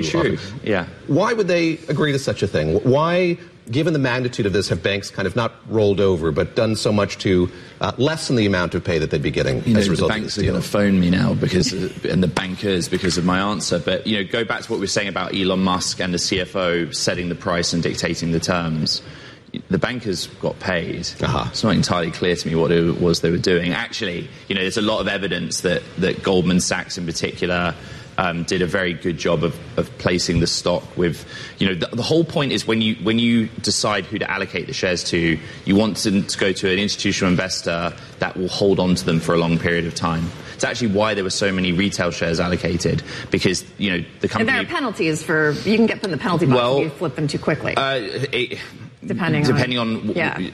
true. Often. Yeah. Why would they agree to such a thing? Why, given the magnitude of this, have banks kind of not rolled over but done so much to lessen the amount of pay that they'd be getting as a result of this deal? The banks are going to phone me now and the bankers because of my answer. But, go back to what we were saying about Elon Musk and the CFO setting the price and dictating the terms. The bankers got paid. It's not entirely clear to me what it was they were doing. Actually, there's a lot of evidence that Goldman Sachs in particular did a very good job of placing the stock with, the whole point is when you decide who to allocate the shares to, you want to go to an institutional investor that will hold on to them for a long period of time. It's actually why there were so many retail shares allocated, because, the company... And there are penalties you can get put in the penalty box if you flip them too quickly. Depending on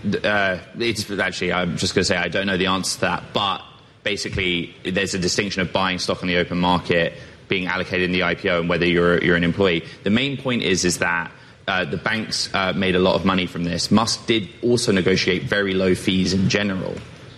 it's actually, I'm just going to say I don't know the answer to that, but basically there's a distinction of buying stock on the open market, being allocated in the IPO, and whether you're an employee. The main point is that the banks made a lot of money from this. Musk did also negotiate very low fees in general.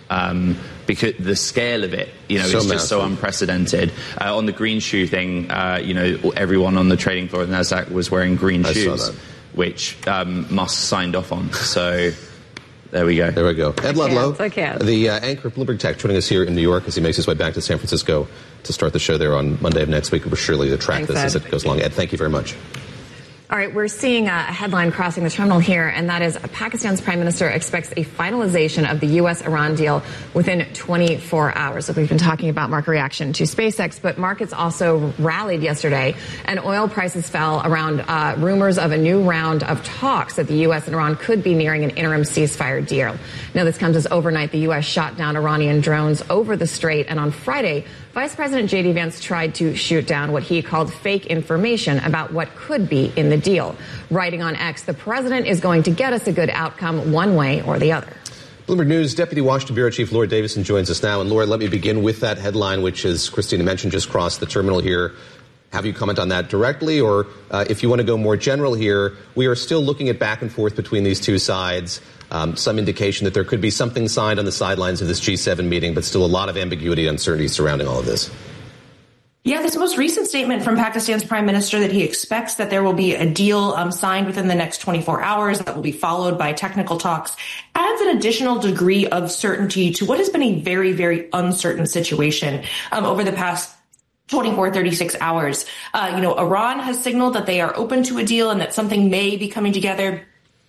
Because the scale of it, is just so unprecedented. On the green shoe thing, everyone on the trading floor at NASDAQ was wearing green shoes, which Musk signed off on. So there we go. There we go. Ed Ludlow, the anchor of Bloomberg Tech, joining us here in New York as he makes his way back to San Francisco to start the show there on Monday of next week. We're surely to track this as it goes along. Ed, thank you very much. All right, we're seeing a headline crossing the terminal here, and that is Pakistan's prime minister expects a finalization of the U.S.-Iran deal within 24 hours. So we've been talking about market reaction to SpaceX, but markets also rallied yesterday, and oil prices fell around rumors of a new round of talks that the U.S. and Iran could be nearing an interim ceasefire deal. Now, this comes as overnight the U.S. shot down Iranian drones over the strait, and on Friday, Vice President J.D. Vance tried to shoot down what he called fake information about what could be in the deal. Writing on X, the president is going to get us a good outcome one way or the other. Bloomberg News Deputy Washington Bureau Chief Laura Davison joins us now. And Laura, let me begin with that headline, which, as Christina mentioned, just crossed the terminal here. Have you comment on that directly? Or if you want to go more general here, we are still looking at back and forth between these two sides. Some indication that there could be something signed on the sidelines of this G7 meeting, but still a lot of ambiguity and uncertainty surrounding all of this. Yeah, this most recent statement from Pakistan's prime minister that he expects that there will be a deal signed within the next 24 hours that will be followed by technical talks adds an additional degree of certainty to what has been a very, very uncertain situation over the past 24, 36 hours. Iran has signaled that they are open to a deal and that something may be coming together.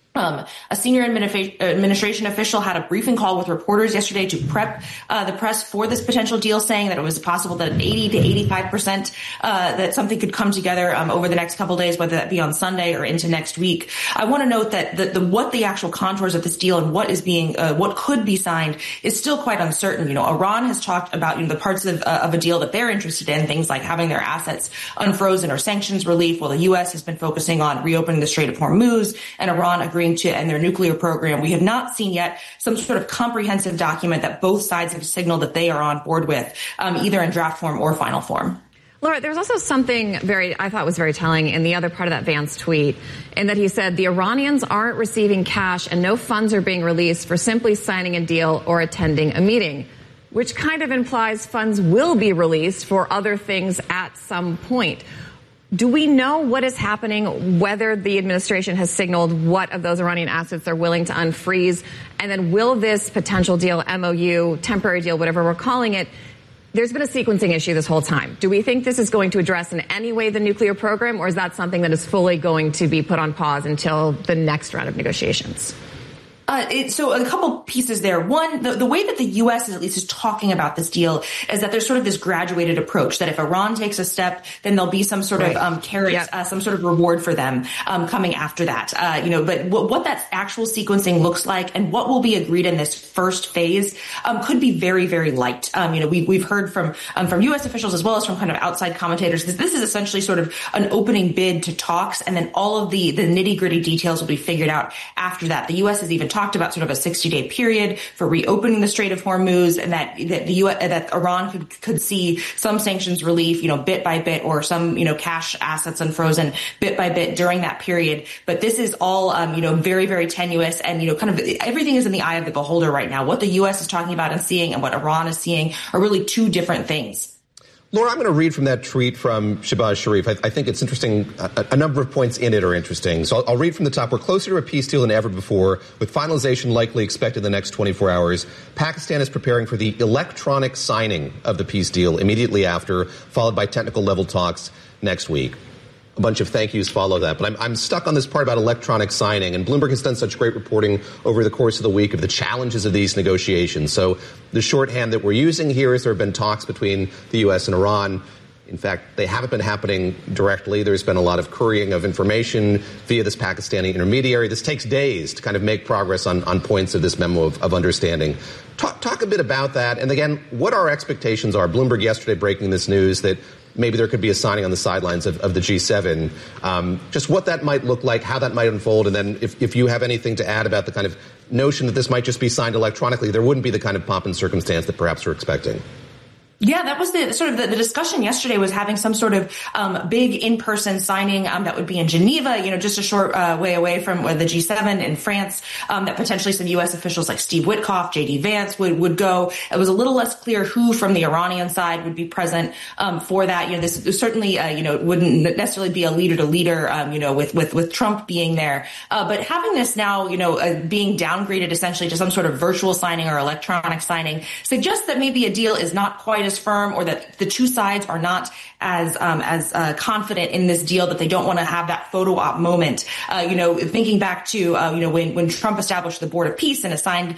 A senior administration official had a briefing call with reporters yesterday to prep the press for this potential deal, saying that it was possible that 80 to 85% that something could come together over the next couple of days, whether that be on Sunday or into next week. I want to note that what the actual contours of this deal and what could be signed is still quite uncertain. Iran has talked about the parts of a deal that they're interested in, things like having their assets unfrozen or sanctions relief, while the U.S. has been focusing on reopening the Strait of Hormuz and Iran agreeing to end their nuclear program. We have not seen yet some sort of comprehensive document that both sides have signaled that they are on board with, either in draft form or final form. Laura, there's also something I thought was very telling in the other part of that Vance tweet, in that he said the Iranians aren't receiving cash and no funds are being released for simply signing a deal or attending a meeting, which kind of implies funds will be released for other things at some point. Do we know what is happening, whether the administration has signaled what of those Iranian assets they're willing to unfreeze? And then will this potential deal, MOU, temporary deal, whatever we're calling it, there's been a sequencing issue this whole time. Do we think this is going to address in any way the nuclear program, or is that something that is fully going to be put on pause until the next round of negotiations? So a couple pieces there. One, the way that the U.S. is talking about this deal is that there's sort of this graduated approach that if Iran takes a step, then there'll be some sort of carrots, some sort of reward for them coming after that. But what that actual sequencing looks like and what will be agreed in this first phase could be very, very light. We've heard from U.S. officials as well as from kind of outside commentators that this is essentially sort of an opening bid to talks, and then all of the nitty-gritty details will be figured out after that. The U.S. has even talked about sort of a 60-day period for reopening the Strait of Hormuz, and that Iran could see some sanctions relief, bit by bit, or some, cash assets unfrozen bit by bit during that period. But this is all, very, very tenuous, and, kind of everything is in the eye of the beholder right now. What the U.S. is talking about and seeing and what Iran is seeing are really two different things. Laura, I'm going to read from that tweet from Shehbaz Sharif. I think it's interesting. A number of points in it are interesting. So I'll read from the top. We're closer to a peace deal than ever before, with finalization likely expected in the next 24 hours. Pakistan is preparing for the electronic signing of the peace deal immediately after, followed by technical level talks next week. A bunch of thank yous follow that. But I'm stuck on this part about electronic signing. And Bloomberg has done such great reporting over the course of the week of the challenges of these negotiations. So the shorthand that we're using here is there have been talks between the U.S. and Iran. In fact, they haven't been happening directly. There's been a lot of currying of information via this Pakistani intermediary. This takes days to kind of make progress on points of this memo of understanding. Talk a bit about that. And again, what our expectations are. Bloomberg yesterday breaking this news that maybe there could be a signing on the sidelines of the G7. Just what that might look like, how that might unfold, and then if you have anything to add about the kind of notion that this might just be signed electronically, there wouldn't be the kind of pomp and circumstance that perhaps we're expecting. Yeah, that was the discussion yesterday, was having some sort of big in-person signing that would be in Geneva, just a short way away from the G7 in France, that potentially some U.S. officials like Steve Witkoff, J.D. Vance would go. It was a little less clear who from the Iranian side would be present for that. This certainly wouldn't necessarily be a leader to leader, with Trump being there. But having this now, being downgraded essentially to some sort of virtual signing or electronic signing suggests that maybe a deal is not quite as firm, or that the two sides are not as confident in this deal, that they don't want to have that photo op moment. Thinking back to when Trump established the Board of Peace and assigned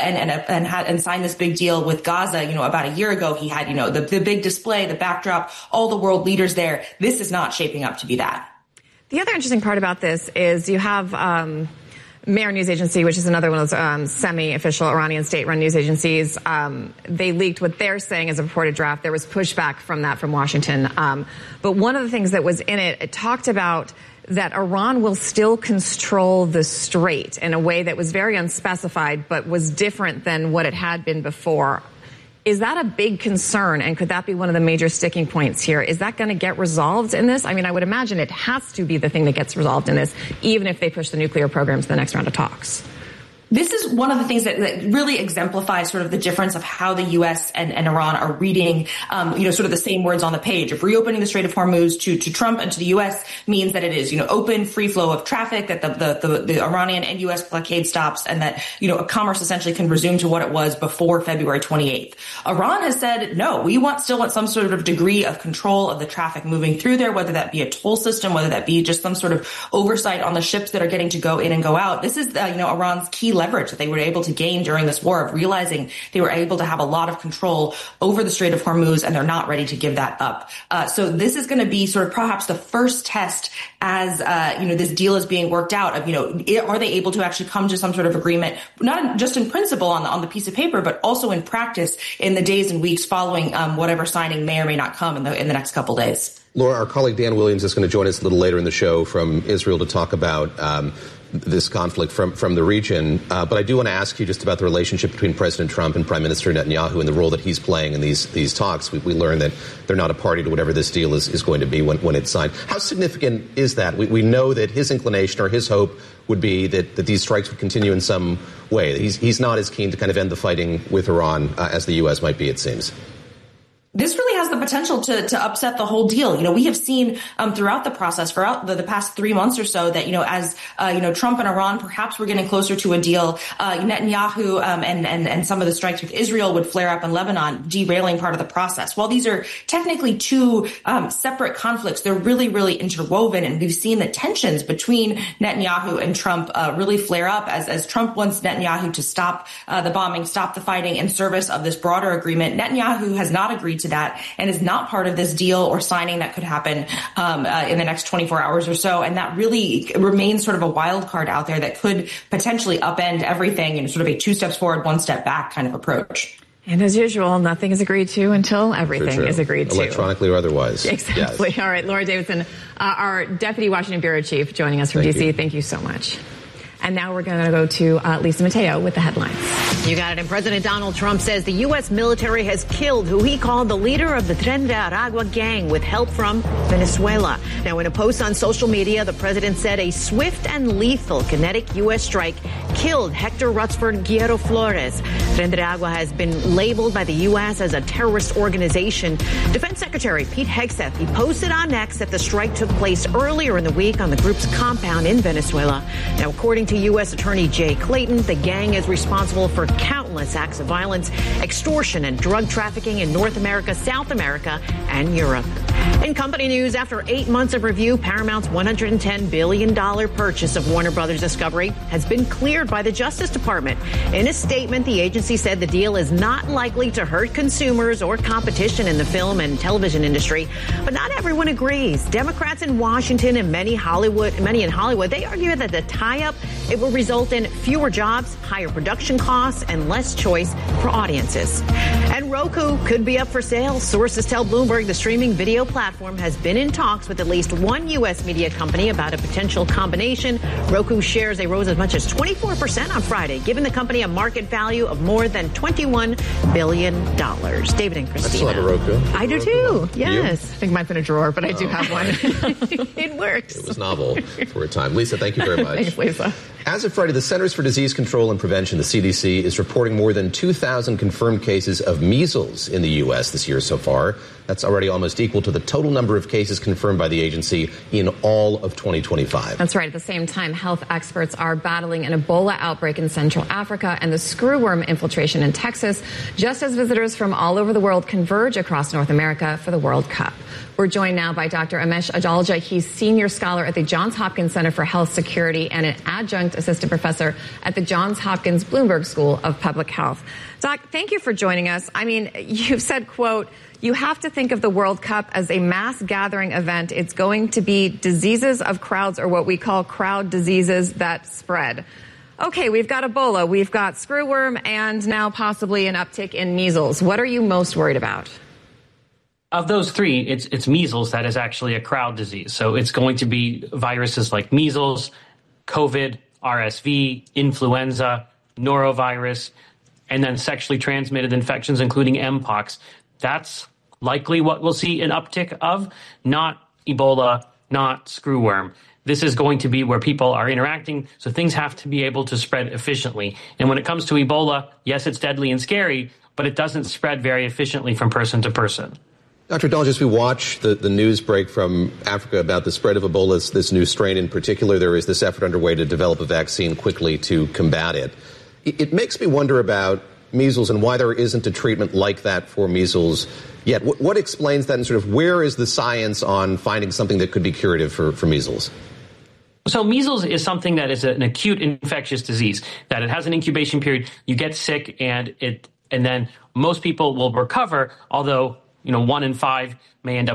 and signed this big deal with Gaza, about a year ago, he had the big display, the backdrop, all the world leaders there. This is not shaping up to be that. The other interesting part about this is you have Mehr News Agency, which is another one of those semi-official Iranian state-run news agencies. They leaked what they're saying is a purported draft. There was pushback from that from Washington. But one of the things that was in it talked about that Iran will still control the strait in a way that was very unspecified, but was different than what it had been before. Is that a big concern, and could that be one of the major sticking points here? Is that going to get resolved in this? I mean, I would imagine it has to be the thing that gets resolved in this, even if they push the nuclear program to the next round of talks. This is one of the things that really exemplifies sort of the difference of how the U.S. and Iran are reading, sort of the same words on the page. If reopening the Strait of Hormuz to Trump and to the U.S. means that it is, open, free flow of traffic, that the Iranian and U.S. blockade stops, and that, commerce essentially can resume to what it was before February 28th. Iran has said, no, we still want some sort of degree of control of the traffic moving through there, whether that be a toll system, whether that be just some sort of oversight on the ships that are getting to go in and go out. This is, Iran's key leverage that they were able to gain during this war, of realizing they were able to have a lot of control over the Strait of Hormuz, and they're not ready to give that up. So this is going to be sort of perhaps the first test as, this deal is being worked out of, are they able to actually come to some sort of agreement, not just in principle on the piece of paper, but also in practice in the days and weeks following whatever signing may or may not come in the next couple days. Laura, our colleague Dan Williams is going to join us a little later in the show from Israel to talk about this conflict from the region. But I do want to ask you just about the relationship between President Trump and Prime Minister Netanyahu and the role that he's playing in these talks. We learned that they're not a party to whatever this deal is going to be when it's signed. How significant is that? We know that his inclination or his hope would be that these strikes would continue in some way. He's not as keen to kind of end the fighting with Iran as the U.S. might be, it seems. This really has the potential to upset the whole deal. We have seen throughout the process, throughout the past 3 months or so, that, as Trump and Iran perhaps were getting closer to a deal, Netanyahu and some of the strikes with Israel would flare up in Lebanon, derailing part of the process. While these are technically two separate conflicts, they're really, really interwoven, and we've seen the tensions between Netanyahu and Trump really flare up as Trump wants Netanyahu to stop the bombing, stop the fighting in service of this broader agreement. Netanyahu has not agreed to that and is not part of this deal or signing that could happen in the next 24 hours or so. And that really remains sort of a wild card out there that could potentially upend everything in sort of a 2 steps forward, 1 step back kind of approach. And as usual, nothing is agreed to until everything is agreed to. Electronically or otherwise. Exactly. Yes. All right. Laura Davidson, our Deputy Washington Bureau Chief, joining us from D.C. Thank you so much. And now we're going to go to Lisa Mateo with the headlines. You got it. And President Donald Trump says the U.S. military has killed who he called the leader of the Tren de Aragua gang with help from Venezuela. Now, in a post on social media, the president said a swift and lethal kinetic U.S. strike killed Hector Rutsford Guerrero Flores. Tren de Agua has been labeled by the U.S. as a terrorist organization. Defense Secretary Pete Hegseth, he posted on X that the strike took place earlier in the week on the group's compound in Venezuela. Now, according to U.S. Attorney Jay Clayton, the gang is responsible for countless acts of violence, extortion, and drug trafficking in North America, South America, and Europe. In company news, after 8 months of review, Paramount's $110 billion purchase of Warner Brothers Discovery has been cleared by the Justice Department. In a statement, the agency said the deal is not likely to hurt consumers or competition in the film and television industry. But not everyone agrees. Democrats in Washington and many in Hollywood, they argue that the tie-up, it will result in fewer jobs, higher production costs, and less choice for audiences. And Roku could be up for sale. Sources tell Bloomberg the streaming video platform has been in talks with at least one U.S. media company about a potential combination. Roku shares they rose as much as 24% on Friday, giving the company a market value of more than $21 billion. David and Christina. I still have a Roku. I do too. Yes. You? I think mine's in a drawer, but I do have one. It works. It was novel for a time. Lisa, thank you very much. Thanks, Lisa. As of Friday, the Centers for Disease Control and Prevention, the CDC, is reporting more than 2,000 confirmed cases of measles in the U.S. this year so far. That's already almost equal to the total number of cases confirmed by the agency in all of 2025. That's right. At the same time, health experts are battling an Ebola outbreak in Central Africa and the screwworm infiltration in Texas, just as visitors from all over the world converge across North America for the World Cup. We're joined now by Dr. Amesh Adalja. He's senior scholar at the Johns Hopkins Center for Health Security and an adjunct assistant professor at the Johns Hopkins Bloomberg School of Public Health. Doc, thank you for joining us. I mean, you've said, quote, you have to think of the World Cup as a mass gathering event. It's going to be diseases of crowds, or what we call crowd diseases that spread. Okay, we've got Ebola, we've got screwworm, and now possibly an uptick in measles. What are you most worried about? Of those three, it's measles that is actually a crowd disease. So it's going to be viruses like measles, COVID, RSV, influenza, norovirus, and then sexually transmitted infections, including Mpox. That's likely what we'll see an uptick of, not Ebola, not screwworm. This is going to be where people are interacting, so things have to be able to spread efficiently. And when it comes to Ebola, yes, it's deadly and scary, but it doesn't spread very efficiently from person to person. Dr. Adalja, as we watch the news break from Africa about the spread of Ebola, this new strain in particular, there is this effort underway to develop a vaccine quickly to combat it. It makes me wonder about measles and why there isn't a treatment like that for measles yet. What explains that, and sort of where is the science on finding something that could be curative for measles? So measles is something that is an acute infectious disease, that it has an incubation period. You get sick and then most people will recover, although 1 in 5 may end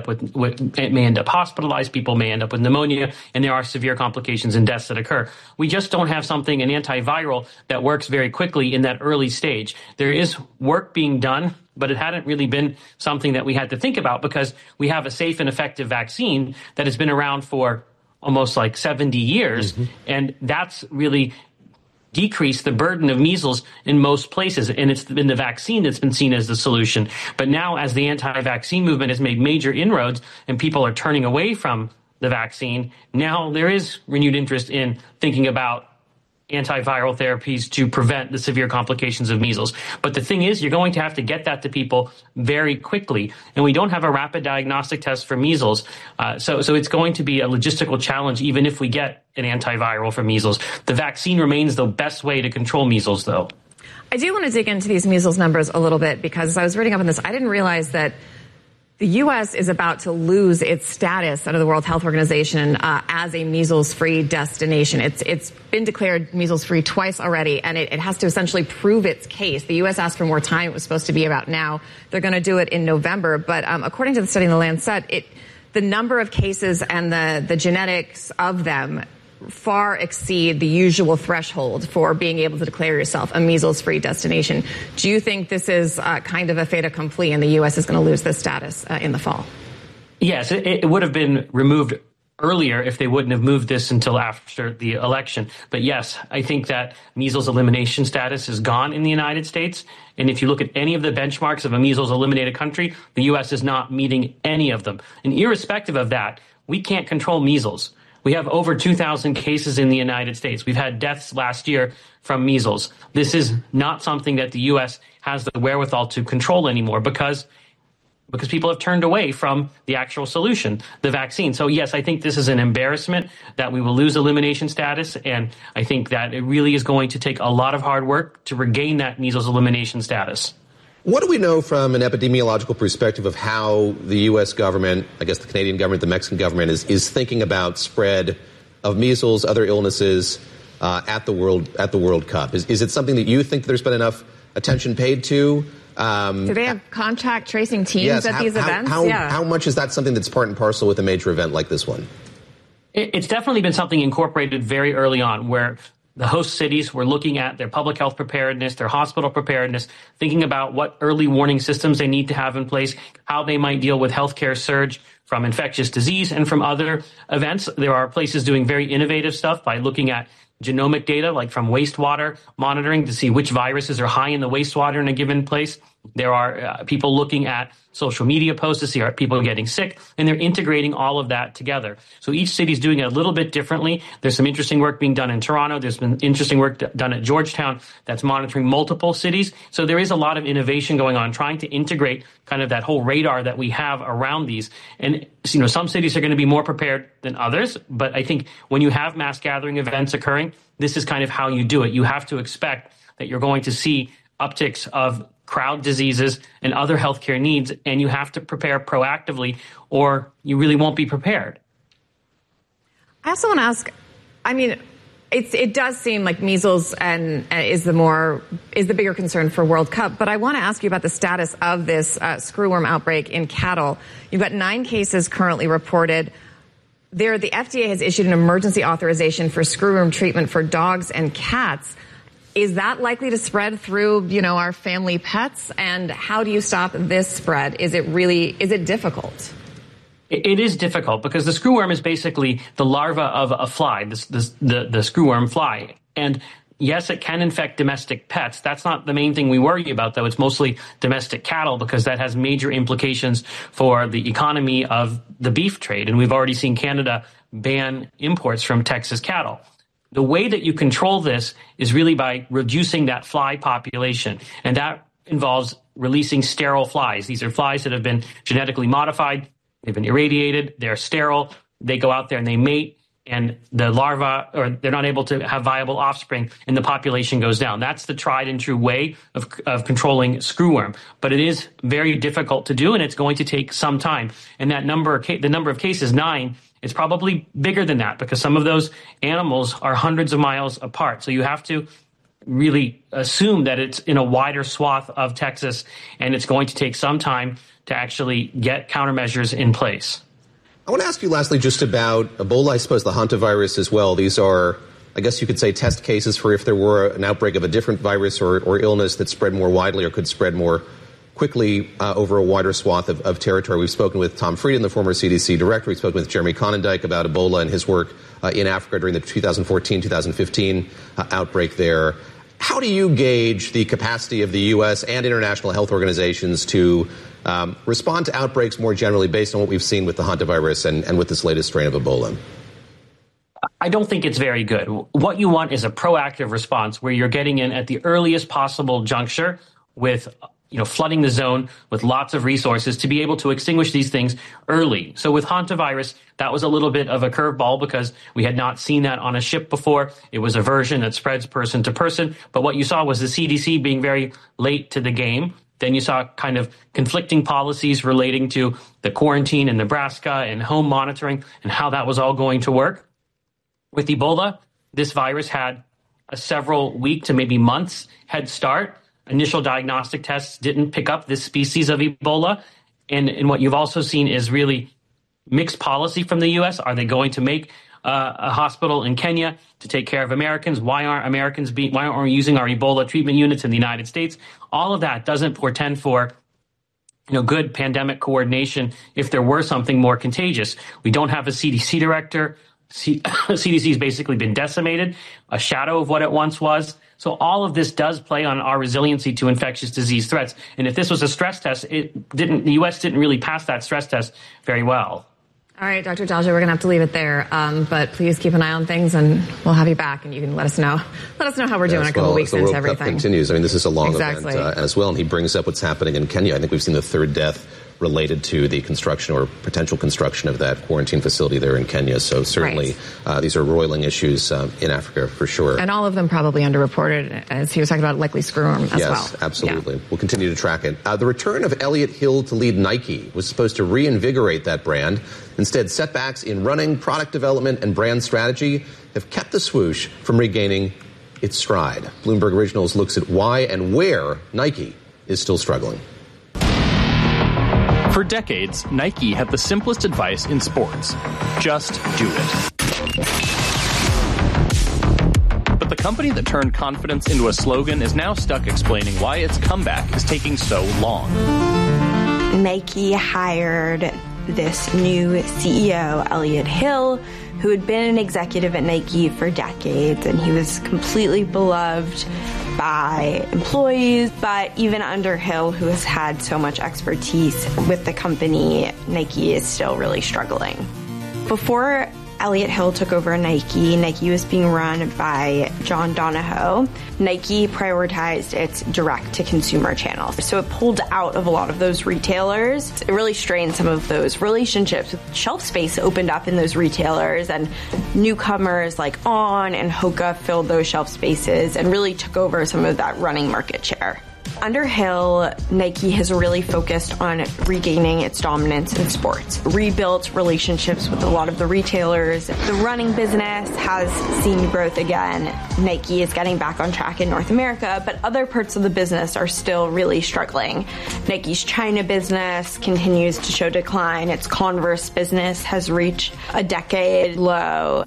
up hospitalized. People may end up with pneumonia, and there are severe complications and deaths that occur. We just don't have an antiviral that works very quickly in that early stage. There is work being done, but it hadn't really been something that we had to think about because we have a safe and effective vaccine that has been around for almost like 70 years, and that's really decrease the burden of measles in most places. And it's been the vaccine that's been seen as the solution. But now as the anti-vaccine movement has made major inroads and people are turning away from the vaccine, now there is renewed interest in thinking about antiviral therapies to prevent the severe complications of measles. But the thing is, you're going to have to get that to people very quickly. And we don't have a rapid diagnostic test for measles. So it's going to be a logistical challenge, even if we get an antiviral for measles. The vaccine remains the best way to control measles, though. I do want to dig into these measles numbers a little bit, because as I was reading up on this, I didn't realize that the U.S. is about to lose its status under the World Health Organization as a measles-free destination. It's been declared measles-free twice already, and it has to essentially prove its case. The U.S. asked for more time. It was supposed to be about now. They're going to do it in November. But according to the study in the Lancet, the number of cases and the genetics of them far exceed the usual threshold for being able to declare yourself a measles-free destination. Do you think this is kind of a fait accompli and the U.S. is going to lose this status in the fall? Yes, it would have been removed earlier if they wouldn't have moved this until after the election. But yes, I think that measles elimination status is gone in the United States. And if you look at any of the benchmarks of a measles eliminated country, the U.S. is not meeting any of them. And irrespective of that, we can't control measles. We have over 2,000 cases in the United States. We've had deaths last year from measles. This is not something that the U.S. has the wherewithal to control anymore because people have turned away from the actual solution, the vaccine. So, yes, I think this is an embarrassment that we will lose elimination status, and I think that it really is going to take a lot of hard work to regain that measles elimination status. What do we know from an epidemiological perspective of how the U.S. government, I guess the Canadian government, the Mexican government, is thinking about spread of measles, other illnesses at the World Cup? Is it something that you think there's been enough attention paid to? Do they have contact tracing teams at these events? How much is that something that's part and parcel with a major event like this one? It's definitely been something incorporated very early on, where the host cities were looking at their public health preparedness, their hospital preparedness, thinking about what early warning systems they need to have in place, how they might deal with healthcare surge from infectious disease and from other events. There are places doing very innovative stuff by looking at genomic data, like from wastewater monitoring, to see which viruses are high in the wastewater in a given place. There are people looking at social media posts to see are people getting sick, and they're integrating all of that together. So each city's doing it a little bit differently. There's some interesting work being done in Toronto. There's been interesting work done at Georgetown that's monitoring multiple cities. So there is a lot of innovation going on, trying to integrate kind of that whole radar that we have around these. And, you know, some cities are going to be more prepared than others, but I think when you have mass gathering events occurring, this is kind of how you do it. You have to expect that you're going to see upticks of crowd diseases and other healthcare needs, and you have to prepare proactively or you really won't be prepared. I also want to ask, I mean, it does seem like measles is the bigger concern for World Cup, but I want to ask you about the status of this screwworm outbreak in cattle. You've got 9 cases currently reported. The FDA has issued an emergency authorization for screwworm treatment for dogs and cats. Is that likely to spread through, our family pets? And how do you stop this spread? Is it difficult? It is difficult because the screwworm is basically the larva of a fly, the screwworm fly. And yes, it can infect domestic pets. That's not the main thing we worry about, though. It's mostly domestic cattle because that has major implications for the economy of the beef trade. And we've already seen Canada ban imports from Texas cattle. The way that you control this is really by reducing that fly population, and that involves releasing sterile flies. These are flies that have been genetically modified, they've been irradiated, they're sterile, they go out there and they mate, and the larva, or they're not able to have viable offspring, and the population goes down. That's the tried and true way of controlling screwworm. But it is very difficult to do, and it's going to take some time. And that the number of cases, 9, it's probably bigger than that because some of those animals are hundreds of miles apart. So you have to really assume that it's in a wider swath of Texas, and it's going to take some time to actually get countermeasures in place. I want to ask you lastly just about Ebola, I suppose the hantavirus as well. These are, I guess you could say, test cases for if there were an outbreak of a different virus or illness that spread more widely or could spread more quickly over a wider swath of territory. We've spoken with Tom Frieden, the former CDC director. We've spoken with Jeremy Conondike about Ebola and his work in Africa during the 2014-2015 outbreak there. How do you gauge the capacity of the U.S. and international health organizations to respond to outbreaks more generally based on what we've seen with the hantavirus and with this latest strain of Ebola? I don't think it's very good. What you want is a proactive response where you're getting in at the earliest possible juncture with flooding the zone with lots of resources to be able to extinguish these things early. So with hantavirus, that was a little bit of a curveball because we had not seen that on a ship before. It was a version that spreads person to person. But what you saw was the CDC being very late to the game. Then you saw kind of conflicting policies relating to the quarantine in Nebraska and home monitoring and how that was all going to work. With Ebola, this virus had a several week to maybe months head start. Initial diagnostic tests didn't pick up this species of Ebola. And what you've also seen is really mixed policy from the U.S. Are they going to make a hospital in Kenya to take care of Americans? Why aren't we using our Ebola treatment units in the United States? All of that doesn't portend for good pandemic coordination if there were something more contagious. We don't have a CDC director. CDC has basically been decimated, a shadow of what it once was. So all of this does play on our resiliency to infectious disease threats. And if this was a stress test, the U.S. didn't really pass that stress test very well. All right, Dr. Dalgia, we're going to have to leave it there. But please keep an eye on things, and we'll have you back, and you can let us know how we're doing a couple weeks into everything. Cup continues. I mean, this is a long event as well, and he brings up what's happening in Kenya. I think we've seen the third death related to the construction or potential construction of that quarantine facility there in Kenya. So certainly these are roiling issues in Africa for sure. And all of them probably underreported, as he was talking about likely screw-arm as well. Yes, absolutely. Yeah. We'll continue to track it. The return of Elliott Hill to lead Nike was supposed to reinvigorate that brand. Instead, setbacks in running, product development, and brand strategy have kept the swoosh from regaining its stride. Bloomberg Originals looks at why and where Nike is still struggling. For decades, Nike had the simplest advice in sports. Just do it. But the company that turned confidence into a slogan is now stuck explaining why its comeback is taking so long. Nike hired this new CEO, Elliott Hill, who had been an executive at Nike for decades, and he was completely beloved by employees. But even under Hill, who has had so much expertise with the company, Nike is still really struggling. Before Elliott Hill took over Nike was being run by John Donahoe. Nike prioritized its direct-to-consumer channels. So it pulled out of a lot of those retailers. It really strained some of those relationships. Shelf space opened up in those retailers, and newcomers like On and Hoka filled those shelf spaces and really took over some of that running market share. Under Hill, Nike has really focused on regaining its dominance in sports, rebuilt relationships with a lot of the retailers. The running business has seen growth again. Nike is getting back on track in North America, but other parts of the business are still really struggling. Nike's China business continues to show decline. Its Converse business has reached a decade low.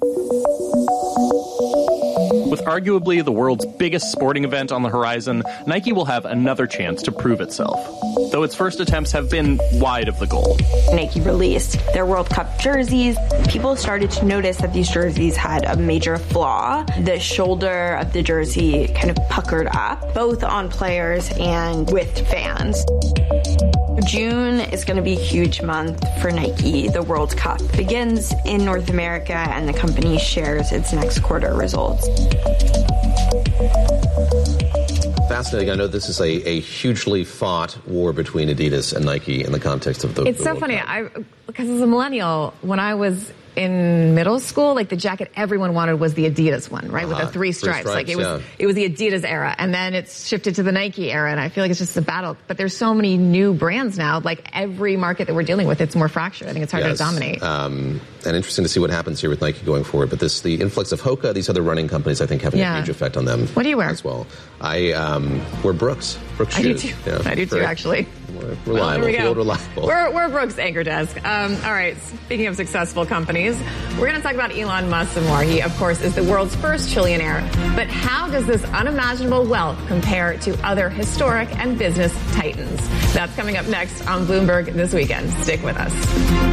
With arguably the world's biggest sporting event on the horizon, Nike will have another chance to prove itself, though its first attempts have been wide of the goal. Nike released their World Cup jerseys. People started to notice that these jerseys had a major flaw. The shoulder of the jersey kind of puckered up, both on players and with fans. June is going to be a huge month for Nike. The World Cup begins in North America, and the company shares its next quarter results. Fascinating. I know this is a hugely fought war between Adidas and Nike in the context of the It's so funny. Because as a millennial, when I was in middle school, like the jacket everyone wanted was the Adidas one, right? With the three stripes. Like it was the Adidas era, and then it's shifted to the Nike era, and I feel like it's just a battle. But there's so many new brands now, like every market that we're dealing with, it's more fractured. I think it's hard to dominate. And interesting to see what happens here with Nike going forward. But the influx of Hoka, these other running companies, I think having a huge effect on them. What do you wear? As well. I wear Brooks shoes. I do too. Yeah, I do too, actually. Reliable. Well, reliable. We're Brooks Anchor Desk. All right, speaking of successful companies, we're going to talk about Elon Musk some more. He, of course, is the world's first trillionaire. But how does this unimaginable wealth compare to other historic and business titans? That's coming up next on Bloomberg This Weekend. Stick with us.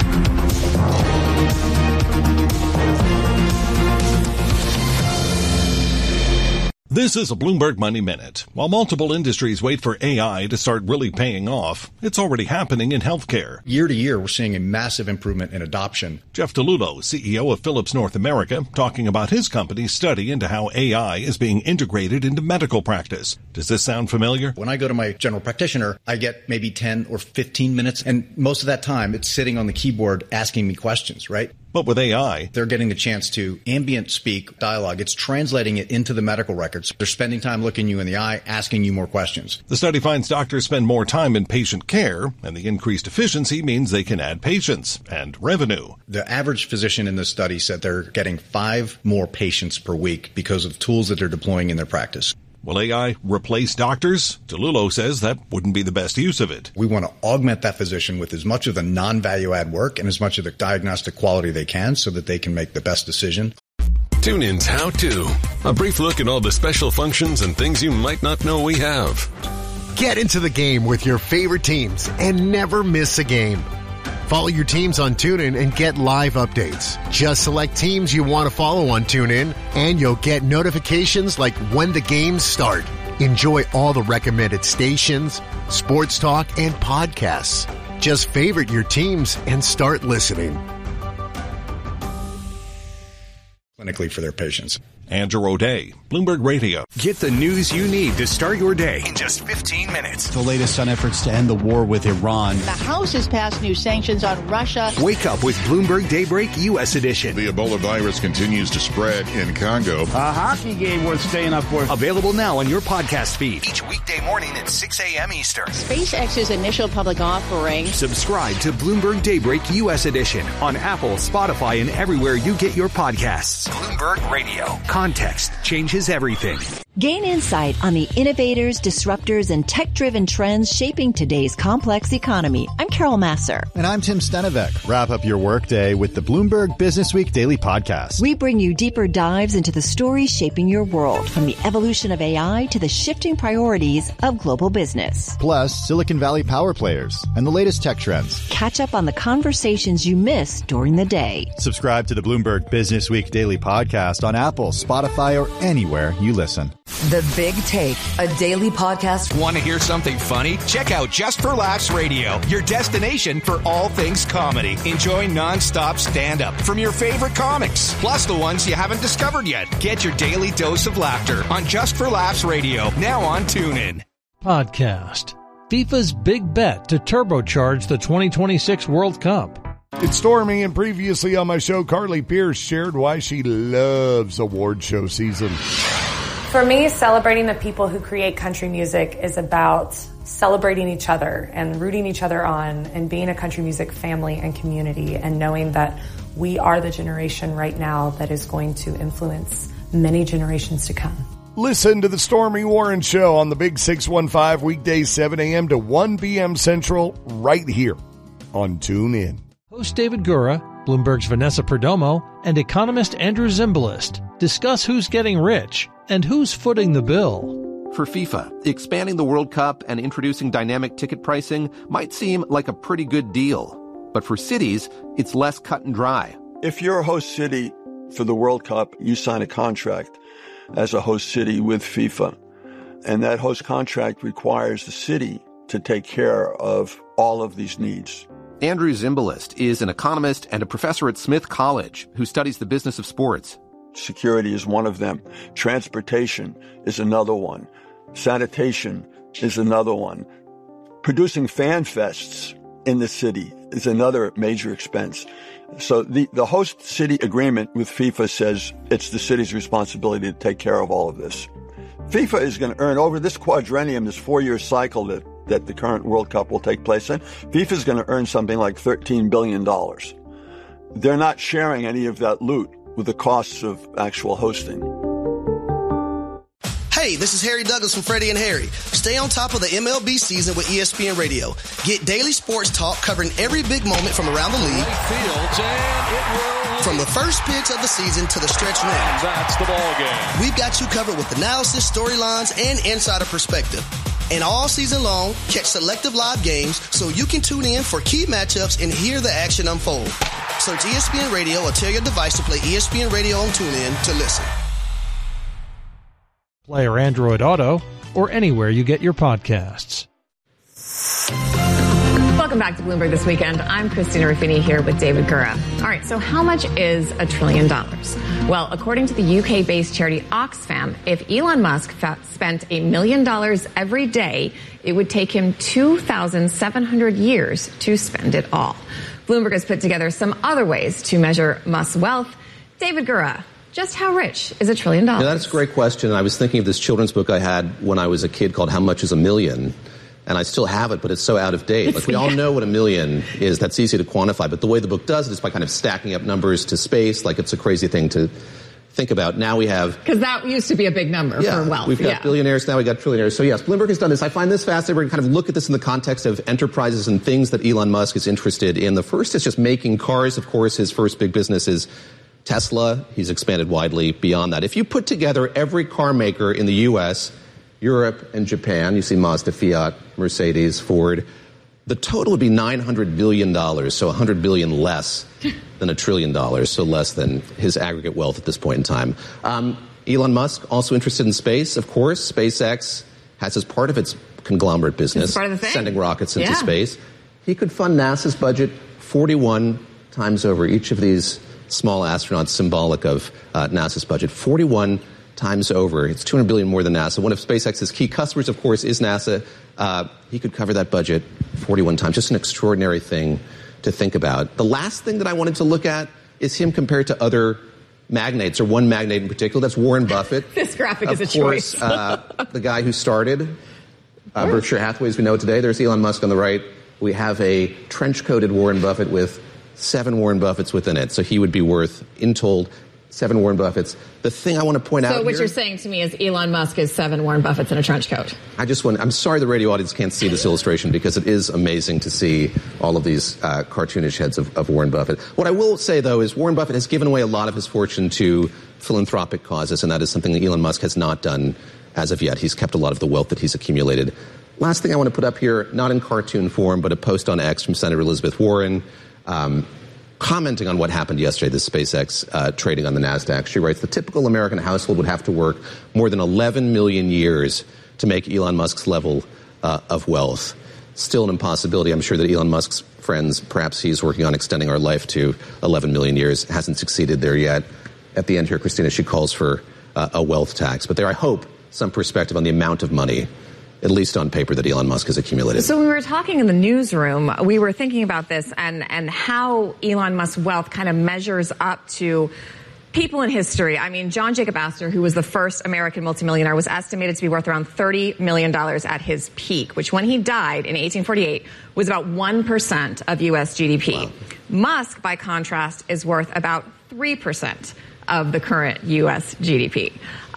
This is a Bloomberg Money Minute. While multiple industries wait for AI to start really paying off, it's already happening in healthcare. Year to year, we're seeing a massive improvement in adoption. Jeff DeLulo, CEO of Philips North America, talking about his company's study into how AI is being integrated into medical practice. Does this sound familiar? When I go to my general practitioner, I get maybe 10 or 15 minutes, and most of that time, it's sitting on the keyboard asking me questions, right? But with AI, they're getting the chance to ambient speak dialogue. It's translating it into the medical records. They're spending time looking you in the eye, asking you more questions. The study finds doctors spend more time in patient care, and the increased efficiency means they can add patients and revenue. The average physician in this study said they're getting 5 more patients per week because of tools that they're deploying in their practice. Will AI replace doctors? DeLulo says that wouldn't be the best use of it. We want to augment that physician with as much of the non-value add work and as much of the diagnostic quality they can so that they can make the best decision. TuneIn's How To. A brief look at all the special functions and things you might not know we have. Get into the game with your favorite teams and never miss a game. Follow your teams on TuneIn and get live updates. Just select teams you want to follow on TuneIn, and you'll get notifications like when the games start. Enjoy all the recommended stations, sports talk, and podcasts. Just favorite your teams and start listening. clinically for their patients. Andrew O'Day, Bloomberg Radio. Get the news you need to start your day in just 15 minutes. The latest on efforts to end the war with Iran. The House has passed new sanctions on Russia. Wake up with Bloomberg Daybreak U.S. edition. The Ebola virus continues to spread in Congo. A hockey game worth staying up for. Available now on your podcast feed. Each weekday morning at 6 a.m. Eastern. SpaceX's initial public offering. Subscribe to Bloomberg Daybreak U.S. edition on Apple, Spotify, and everywhere you get your podcasts. Bloomberg Radio. Context changes everything. Gain insight on the innovators, disruptors, and tech-driven trends shaping today's complex economy. I'm Carol Masser. And I'm Tim Stenevec. Wrap up your workday with the Bloomberg Businessweek Daily Podcast. We bring you deeper dives into the stories shaping your world, from the evolution of AI to the shifting priorities of global business. Plus, Silicon Valley power players and the latest tech trends. Catch up on the conversations you missed during the day. Subscribe to the Bloomberg Businessweek Daily Podcast on Apple, Spotify, or anywhere you listen. The Big Take, a daily podcast. Want to hear something funny? Check out Just for Laughs Radio, your destination for all things comedy. Enjoy nonstop stand-up from your favorite comics, plus the ones you haven't discovered yet. Get your daily dose of laughter on Just for Laughs Radio, now on TuneIn. Podcast. FIFA's big bet to turbocharge the 2026 World Cup. It's Stormy, and previously on my show, Carly Pierce shared why she loves award show season. For me, celebrating the people who create country music is about celebrating each other and rooting each other on and being a country music family and community and knowing that we are the generation right now that is going to influence many generations to come. Listen to the Stormy Warren Show on the Big 615 weekdays 7 a.m. to 1 p.m. Central right here on TuneIn. Host David Gura, Bloomberg's Vanessa Perdomo, and economist Andrew Zimbalist discuss who's getting rich and who's footing the bill. For FIFA, expanding the World Cup and introducing dynamic ticket pricing might seem like a pretty good deal. But for cities, it's less cut and dry. If you're a host city for the World Cup, you sign a contract as a host city with FIFA. And that host contract requires the city to take care of all of these needs. Andrew Zimbalist is an economist and a professor at Smith College who studies the business of sports. Security is one of them. Transportation is another one. Sanitation is another one. Producing fan fests in the city is another major expense. So the host city agreement with FIFA says it's the city's responsibility to take care of all of this. FIFA is going to earn over this quadrennium, this 4-year cycle that the current World Cup will take place in, FIFA is going to earn something like $13 billion. They're not sharing any of that loot with the costs of actual hosting. Hey, this is Harry Douglas from Freddie and Harry. Stay on top of the MLB season with ESPN Radio. Get daily sports talk covering every big moment from around the league. From the first pitch of the season to the stretch run. That's the ball game. We've got you covered with analysis, storylines, and insider perspective. And all season long, catch selective live games so you can tune in for key matchups and hear the action unfold. Search ESPN Radio or tell your device to play ESPN Radio on TuneIn to listen. Play your Android Auto or anywhere you get your podcasts. Welcome back to Bloomberg This Weekend. I'm Christina Ruffini here with David Gura. All right, so how much is $1 trillion? Well, according to the UK-based charity Oxfam, if Elon Musk spent $1 million every day, it would take him 2,700 years to spend it all. Bloomberg has put together some other ways to measure Musk's wealth. David Gura, just how rich is $1 trillion? Yeah, that's a great question. I was thinking of this children's book I had when I was a kid called How Much is a Million? And I still have it, but it's so out of date. Like, we all know what $1 million is. That's easy to quantify. But the way the book does it is by kind of stacking up numbers to space. Like, it's a crazy thing to think about. Now we have... Because that used to be a big number for wealth. We've got billionaires, now we've got trillionaires. So yes, Bloomberg has done this. I find this fascinating. We're going to kind of look at this in the context of enterprises and things that Elon Musk is interested in. The first is just making cars. Of course, his first big business is Tesla. He's expanded widely beyond that. If you put together every car maker in the U.S., Europe, and Japan, you see Mazda, Fiat, Mercedes, Ford, the total would be $900 billion, so $100 billion less than $1 trillion, so less than his aggregate wealth at this point in time. Elon Musk, also interested in space, of course. SpaceX has as part of its conglomerate business sending rockets into space. He could fund NASA's budget 41 times over. Each of these small astronauts, symbolic of NASA's budget. 41 times over. It's $200 billion more than NASA. One of SpaceX's key customers, of course, is NASA. He could cover that budget 41 times. Just an extraordinary thing to think about. The last thing that I wanted to look at is him compared to other magnates, or one magnate in particular. That's Warren Buffett. This graphic is a choice. The guy who started Berkshire Hathaway as we know it today. There's Elon Musk on the right. We have a trench-coated Warren Buffett with 7 Warren Buffetts within it. So he would be worth, in told, 7 Warren Buffetts. The thing I want to point out So what here, you're saying to me is Elon Musk is 7 Warren Buffetts in a trench coat. I'm sorry the radio audience can't see this illustration because it is amazing to see all of these cartoonish heads of Warren Buffett. What I will say, though, is Warren Buffett has given away a lot of his fortune to philanthropic causes, and that is something that Elon Musk has not done as of yet. He's kept a lot of the wealth that he's accumulated. Last thing I want to put up here, not in cartoon form, but a post on X from Senator Elizabeth Warren, commenting on what happened yesterday, the SpaceX trading on the NASDAQ. She writes, the typical American household would have to work more than 11 million years to make Elon Musk's level of wealth. Still an impossibility. I'm sure that Elon Musk's friends, perhaps he's working on extending our life to 11 million years, hasn't succeeded there yet. At the end here, Christina, she calls for a wealth tax. But there, I hope, some perspective on the amount of money, at least on paper, that Elon Musk has accumulated. So when we were talking in the newsroom, we were thinking about this and how Elon Musk's wealth kind of measures up to people in history. I mean, John Jacob Astor, who was the first American multimillionaire, was estimated to be worth around $30 million at his peak, which when he died in 1848 was about 1% of U.S. GDP. Wow. Musk, by contrast, is worth about 3% of the current U.S. GDP.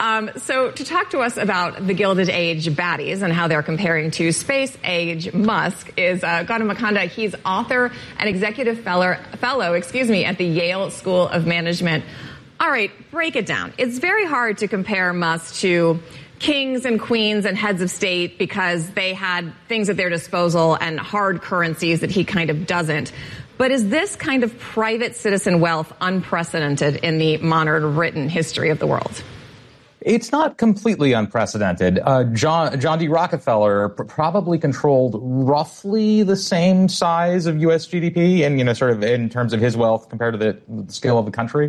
So to talk to us about the Gilded Age baddies and how they're comparing to Space Age Musk is Gautam Makhanda. He's author and executive fellow, at the Yale School of Management. All right, break it down. It's very hard to compare Musk to kings and queens and heads of state because they had things at their disposal and hard currencies that he kind of doesn't. But is this kind of private citizen wealth unprecedented in the modern written history of the world? It's not completely unprecedented. John D. Rockefeller probably controlled roughly the same size of U.S. GDP and, sort of in terms of his wealth compared to the scale of the country.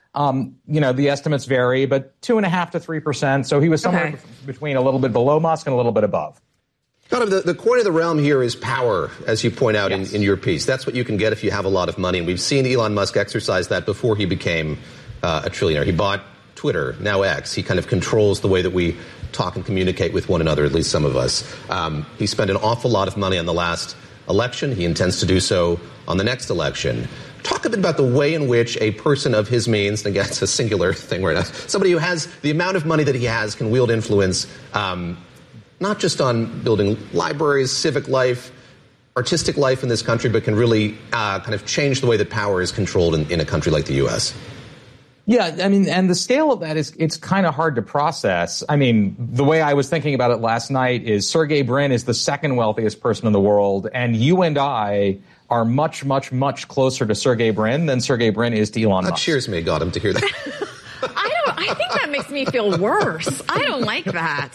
The estimates vary, but 2.5% to 3%. So he was somewhere between a little bit below Musk and a little bit above. The coin of the realm here is power, as you point out in your piece. That's what you can get if you have a lot of money. And we've seen Elon Musk exercise that before he became a trillionaire. He bought Twitter, now X. He kind of controls the way that we talk and communicate with one another, at least some of us. He spent an awful lot of money on the last election. He intends to do so on the next election. Talk a bit about the way in which a person of his means, and again, it's a singular thing right now, somebody who has the amount of money that he has can wield influence, not just on building libraries, civic life, artistic life in this country, but can really kind of change the way that power is controlled in a country like the U.S. Yeah, I mean, and the scale of that it's kind of hard to process. I mean, the way I was thinking about it last night is Sergey Brin is the second wealthiest person in the world, and you and I are much, much, much closer to Sergey Brin than Sergey Brin is to Elon Musk. That cheers me, Gautam, to hear that. I think that makes me feel worse. I don't like that.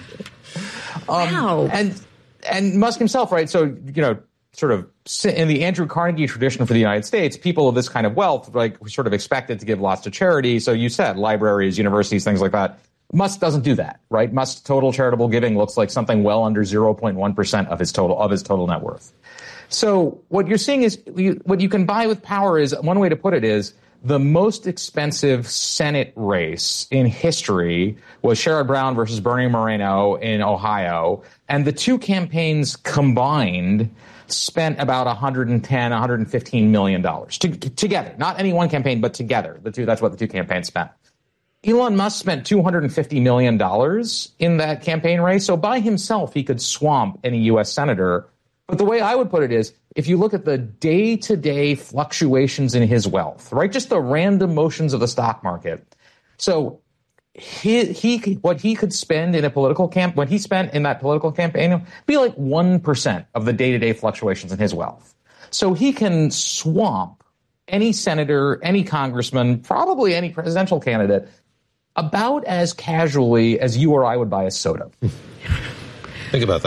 Wow. And Musk himself, right? So, sort of in the Andrew Carnegie tradition for the United States, people of this kind of wealth, like, sort of expected to give lots to charity. So you said libraries, universities, things like that. Musk doesn't do that, right? Musk's total charitable giving looks like something well under 0.1% of his total net worth. So what you're seeing is what you can buy with power is, one way to put it is, the most expensive Senate race in history was Sherrod Brown versus Bernie Moreno in Ohio. And the two campaigns combined spent about $115 million together. Not any one campaign, but together. That's what the two campaigns spent. Elon Musk spent $250 million in that campaign race. So by himself, he could swamp any U.S. senator. But the way I would put it is, if you look at the day-to-day fluctuations in his wealth, right, just the random motions of the stock market. So what he could spend in a political what he spent in that political campaign would be like 1% of the day-to-day fluctuations in his wealth. So he can swamp any senator, any congressman, probably any presidential candidate about as casually as you or I would buy a soda. Think about that.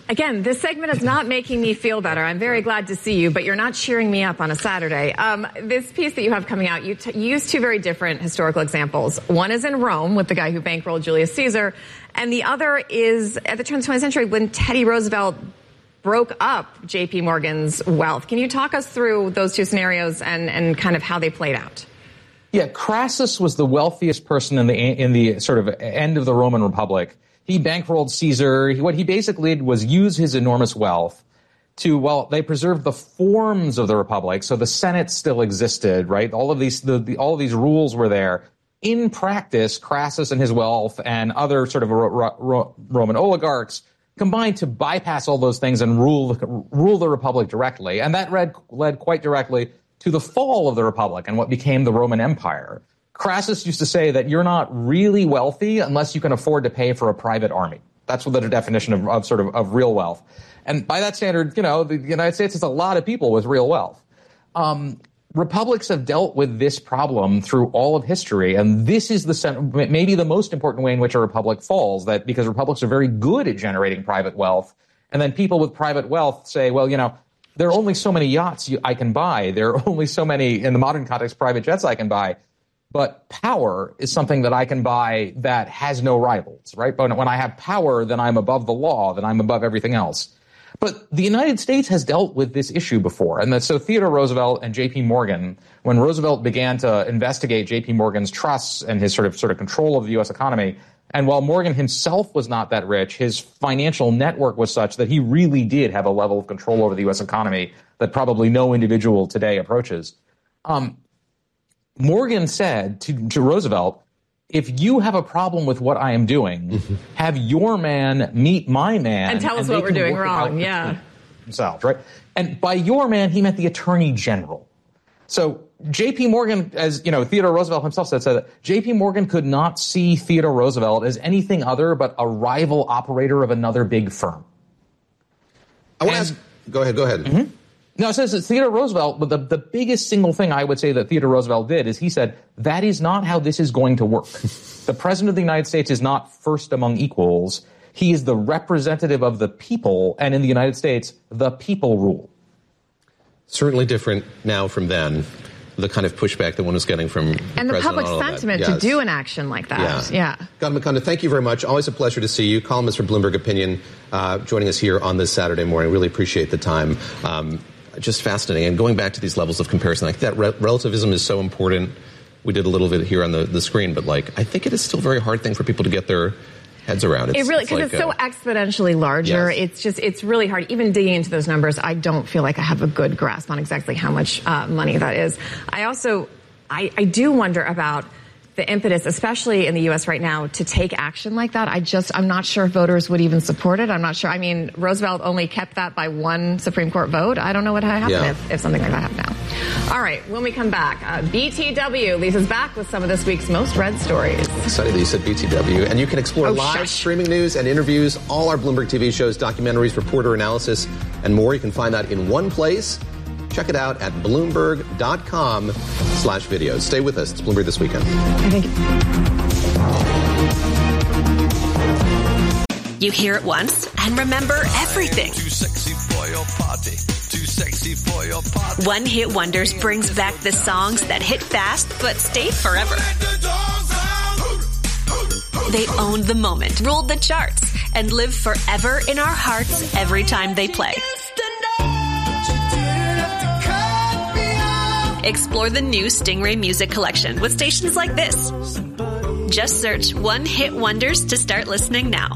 Again, this segment is not making me feel better. I'm very glad to see you, but you're not cheering me up on a Saturday. This piece that you have coming out, you use two very different historical examples. One is in Rome with the guy who bankrolled Julius Caesar, and the other is at the turn of the 20th century when Teddy Roosevelt broke up J.P. Morgan's wealth. Can you talk us through those two scenarios and kind of how they played out? Yeah, Crassus was the wealthiest person in the sort of end of the Roman Republic. He bankrolled Caesar. What he basically did was use his enormous wealth to, well, they preserved the forms of the Republic, so the Senate still existed, right? All of these rules were there. In practice, Crassus and his wealth and other sort of Roman oligarchs combined to bypass all those things and rule the Republic directly. And that led quite directly to the fall of the Republic and what became the Roman Empire. Crassus used to say that you're not really wealthy unless you can afford to pay for a private army. That's what the definition of real wealth. And by that standard, the United States has a lot of people with real wealth. Republics have dealt with this problem through all of history, and this is maybe the most important way in which a republic falls, that because republics are very good at generating private wealth, and then people with private wealth say, well, there are only so many yachts I can buy. There are only so many, in the modern context, private jets I can buy. But power is something that I can buy that has no rivals, right? But when I have power, then I'm above the law, then I'm above everything else. But the United States has dealt with this issue before. And so Theodore Roosevelt and J.P. Morgan, when Roosevelt began to investigate J.P. Morgan's trusts and his sort of control of the U.S. economy, and while Morgan himself was not that rich, his financial network was such that he really did have a level of control over the U.S. economy that probably no individual today approaches. Morgan said to Roosevelt, if you have a problem with what I am doing, have your man meet my man. And tell us what we're doing wrong, yeah. Themselves, right? And by your man, he meant the Attorney General. So J.P. Morgan, as Theodore Roosevelt himself said that J.P. Morgan could not see Theodore Roosevelt as anything other but a rival operator of another big firm. I want to ask, go ahead. Mm-hmm. No, it says that Theodore Roosevelt, but the biggest single thing I would say that Theodore Roosevelt did is he said, that is not how this is going to work. The President of the United States is not first among equals. He is the representative of the people, and in the United States, the people rule. Certainly different now from then, the kind of pushback that one was getting from and the public sentiment to do an action like that. Yeah. Gautam Makhanda, thank you very much. Always a pleasure to see you. Columnist for Bloomberg Opinion, joining us here on this Saturday morning. Really appreciate the time. Just fascinating. And going back to these levels of comparison, I think that relativism is so important. We did a little bit here on the screen, but I think it is still a very hard thing for people to get their heads around. It really, because it's so exponentially larger. Yes. It's really hard. Even digging into those numbers, I don't feel like I have a good grasp on exactly how much money that is. I do wonder about the impetus, especially in the U.S. right now, to take action like that. I'm not sure voters would even support it. I'm not sure. I mean, Roosevelt only kept that by one Supreme Court vote. I don't know what would happen if something like that happened now. All right, when we come back, BTW. Lisa's back with some of this week's most read stories. Excited that you said BTW. And you can explore live streaming news and interviews, all our Bloomberg TV shows, documentaries, reporter analysis, and more. You can find that in one place. Check it out at Bloomberg.com/videos. Stay with us. It's Bloomberg This Weekend. Thank you. You hear it once and remember everything. Too sexy for your party. Too sexy for your party. One Hit Wonders brings back the songs that hit fast but stay forever. They owned the moment, ruled the charts, and live forever in our hearts every time they play. Explore the new Stingray Music Collection with stations like this. Just search One Hit Wonders to start listening now.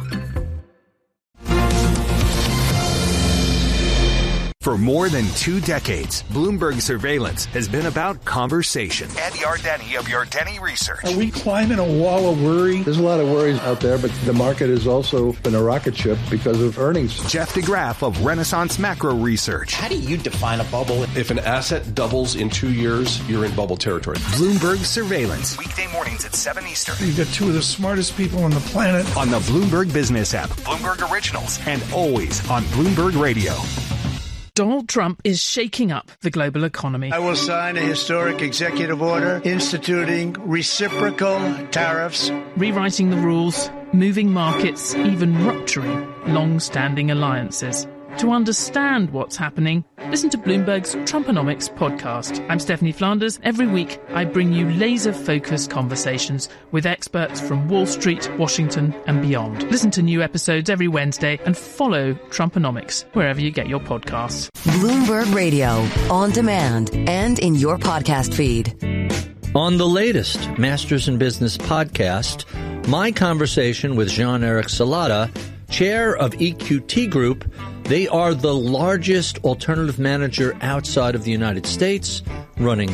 For more than 2 decades, Bloomberg Surveillance has been about conversation. Andy Ardeni of Ardeni Research. Are we climbing a wall of worry? There's a lot of worries out there, but the market has also been a rocket ship because of earnings. Jeff DeGraff of Renaissance Macro Research. How do you define a bubble? If an asset doubles in 2 years, you're in bubble territory. Bloomberg Surveillance. Weekday mornings at 7 Eastern. You've got 2 of the smartest people on the planet. On the Bloomberg Business app. Bloomberg Originals. And always on Bloomberg Radio. Donald Trump is shaking up the global economy. I will sign a historic executive order instituting reciprocal tariffs. Rewriting the rules moving markets, even rupturing long-standing alliances. To understand what's happening, listen to Bloomberg's Trumponomics podcast. I'm Stephanie Flanders. Every week, I bring you laser-focused conversations with experts from Wall Street, Washington, and beyond. Listen to new episodes every Wednesday and follow Trumponomics wherever you get your podcasts. Bloomberg Radio, on demand and in your podcast feed. On the latest Masters in Business podcast, my conversation with Jean-Eric Salata, chair of EQT Group. They are the largest alternative manager outside of the United States, running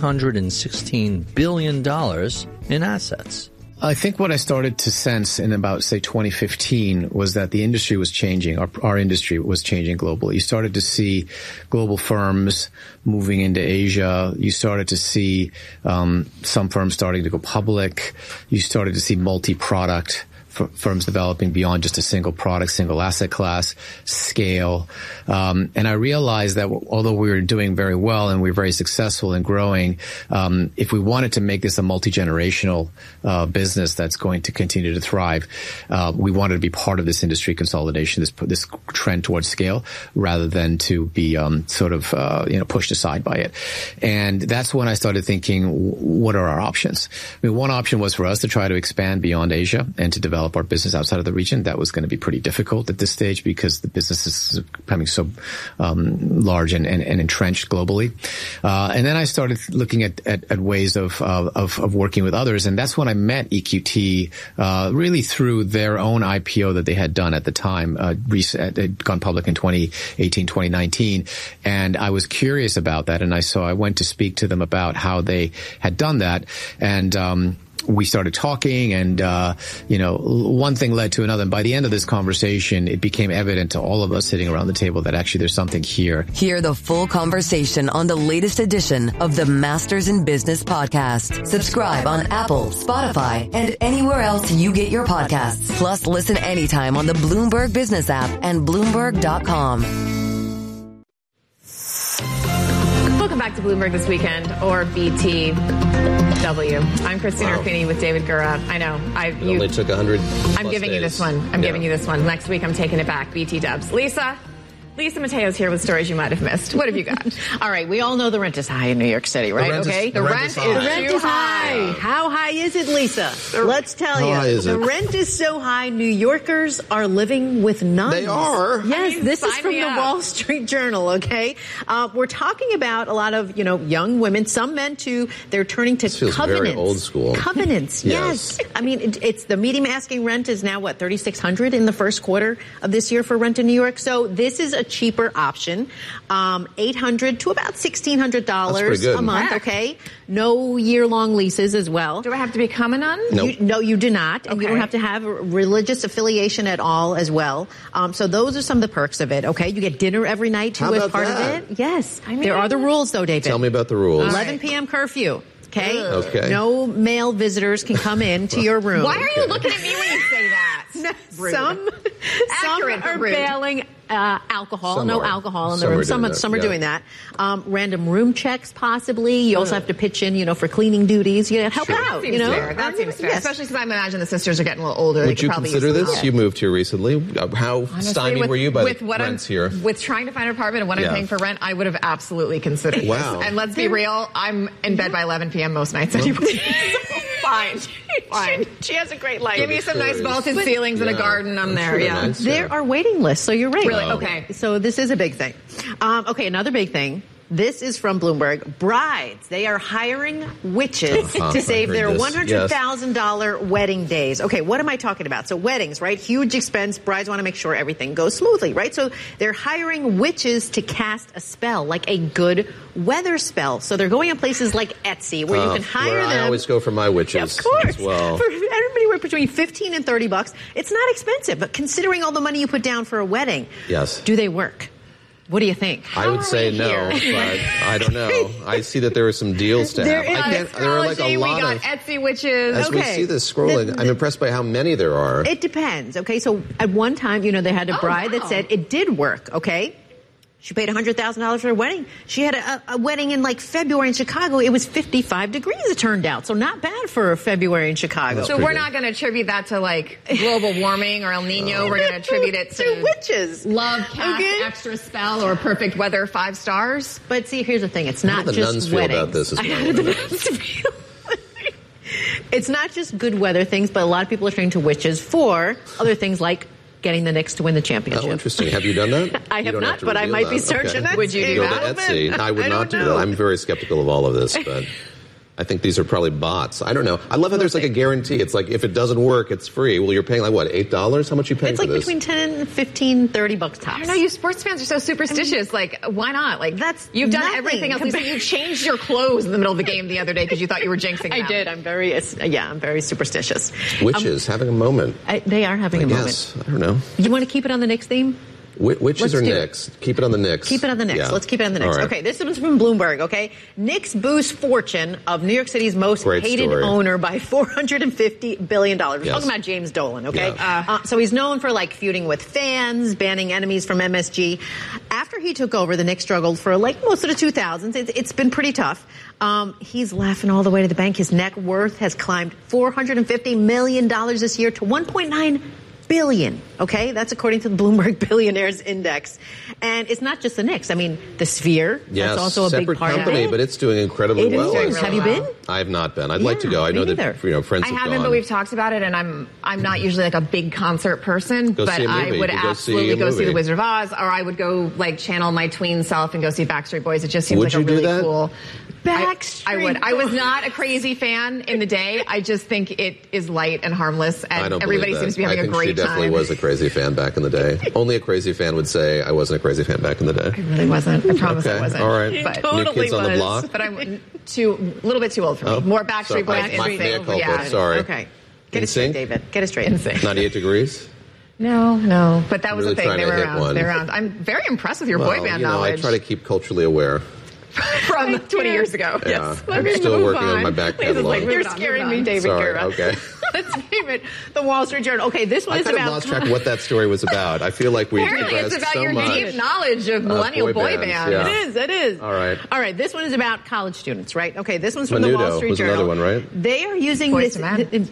$316 billion in assets. I think what I started to sense in about, say, 2015 was that the industry was changing. Our industry was changing globally. You started to see global firms moving into Asia. You started to see some firms starting to go public. You started to see multi-product firms developing beyond just a single product, single asset class, scale. And I realized that although we were doing very well and we were very successful in growing, if we wanted to make this a multi-generational business that's going to continue to thrive, we wanted to be part of this industry consolidation, this trend towards scale, rather than to be pushed aside by it. And that's when I started thinking, what are our options? I mean, one option was for us to try to expand beyond Asia and to develop our business outside of the region. That was going to be pretty difficult at this stage because the business is becoming so large and entrenched globally. And then I started looking at ways of working with others, and that's when I met EQT really through their own IPO that they had done at the time. They'd gone public in 2018, 2019, and I was curious about that, and I went to speak to them about how they had done that, and we started talking, and one thing led to another. And by the end of this conversation, it became evident to all of us sitting around the table that actually there's something here. Hear the full conversation on the latest edition of the Masters in Business podcast. Subscribe on Apple, Spotify, and anywhere else you get your podcasts. Plus, listen anytime on the Bloomberg Business app and Bloomberg.com. Welcome back to Bloomberg This Weekend, or BTW. I'm Christina Arpini with David Gura. I know. You only took 100. I'm giving you this one. I'm giving you this one. Next week, I'm taking it back. BT Dubs. Lisa Mateo's here with stories you might have missed. What have you got? All right. We all know the rent is high in New York City, right? The rent is high. How high is it, Lisa? Let's tell you. The rent is so high, New Yorkers are living with nuns. They are. Yes, this is from the Wall Street Journal, okay? We're talking about a lot of, young women, some men too. They're turning to feels covenants. Very old school. Covenants, yes. I mean, it's the median asking rent is now, $3,600 in the first quarter of this year for rent in New York. So this is a cheaper option, $800 to about $1,600 a month. Okay, no year-long leases as well. Do I have to become a nun? Nope. No, you do not, and you don't have to have a religious affiliation at all as well. So those are some of the perks of it. Okay, you get dinner every night too as part of it. Yes, there are the rules though, David. Tell me about the rules. 11 p.m. curfew. Okay. No male visitors can come into your room. Why are you looking at me when you say that? Some are bailing alcohol. No alcohol in the room. Some are doing that. Random room checks, possibly. You also have to pitch in, for cleaning duties. You help out. That seems fair. Yes. Especially because I imagine the sisters are getting a little older. Would you consider this? You moved here recently. How stymied were you by the rents here? With trying to find an apartment and what I'm paying for rent, I would have absolutely considered this. Wow. And let's be real, I'm in bed by 11 p.m. most nights anyway. Fine. She has a great life. Give me some nice vaulted ceilings and a garden. I'm there. Nice, there are waiting lists, so you're right. Really? Okay. So this is a big thing. Another big thing. This is from Bloomberg. Brides, they are hiring witches to save their $100,000 wedding days. Okay, what am I talking about? So weddings, right? Huge expense. Brides want to make sure everything goes smoothly, right? So they're hiring witches to cast a spell, like a good weather spell. So they're going on places like Etsy, where you can hire them. I always go for my witches. Of course. As well. For anywhere between $15 and $30. It's not expensive, but considering all the money you put down for a wedding, yes. Do they work? What do you think? I would say no, but I don't know. I see that there are some deals to have. There are like a lot we got Etsy witches. As we see this scrolling, I'm impressed by how many there are. It depends. Okay, so at one time, they had a bride that said it did work. Okay. She paid $100,000 for a wedding. She had a wedding in like February in Chicago. It was 55 degrees, it turned out. So not bad for February in Chicago. So we're not going to attribute that to like global warming or El Nino. We're going to attribute it to witches. Love, cast, extra spell, or perfect weather, 5 stars. But see, here's the thing. It's not How do the just nuns weddings. feel about this as well? It's not just good weather things, but a lot of people are turning to witches for other things like getting the Knicks to win the championship. Oh, interesting. Have you done that? I have not, but I might be searching. Okay. Would you do that? Etsy. I would not do that. I'm very skeptical of all of this, but I think these are probably bots. I don't know. I love how there's like a guarantee. It's like if it doesn't work, it's free. Well, you're paying like what, $8? How much are you paying for this? It's like between $10, $15, $30 tops. I don't know. You sports fans are so superstitious. Like, why not? Like, you've done everything else. You changed your clothes in the middle of the game the other day because you thought you were jinxing them. I did. I'm very superstitious. Witches having a moment. They are having a moment. I don't know. You want to keep it on the Knicks theme? Witches or Knicks? Keep it on the Knicks. Keep it on the Knicks. Yeah. Let's keep it on the Knicks. Right. Okay, this one's from Bloomberg, okay? Knicks boost fortune of New York City's most hated owner by $450 billion. We're talking about James Dolan, okay? Yeah. So he's known for, like, feuding with fans, banning enemies from MSG. After he took over, the Knicks struggled for, like, most of the 2000s. It's been pretty tough. He's laughing all the way to the bank. His net worth has climbed $450 million this year to $1.9 billion, okay? That's according to the Bloomberg Billionaires Index. And it's not just the Knicks. I mean, the Sphere, that's also a big part company, of it. But it's doing incredibly well. Have you been? I have not been. I'd like to go. I know that friends I have haven't, gone. but we've talked about it, and I'm not usually like a big concert person, but I would absolutely go see The Wizard of Oz, or I would go like channel my tween self and go see Backstreet Boys. It just seems like a really cool. I would. I was not a crazy fan in the day. I just think it is light and harmless, and everybody seems to be having a great time. She definitely was a crazy fan back in the day. Only a crazy fan would say I wasn't a crazy fan back in the day. I really wasn't. I promise I wasn't. All right. But New Kids on the Block. But I'm a little bit too old for me. More Backstreet Boys. Yeah. Sorry. Okay. Get it straight, David. Get it straight. 98 Degrees. No. But that was really the thing. They were around. They're around. I'm very impressed with your boy band knowledge. I try to keep culturally aware. From 20 years ago. Yeah. Yes. I'm still working on my back catalog. You're scaring me, David Gura. Okay. Let's give it the Wall Street Journal. Okay, this one is about... I lost track of what that story was about. I feel like we've it's about your deep knowledge of millennial boy bands. Yeah. It is. All right. This one is about college students, right? Okay, this one's from Menudo the Wall Street was Journal. Another one, right? They are using Boys this...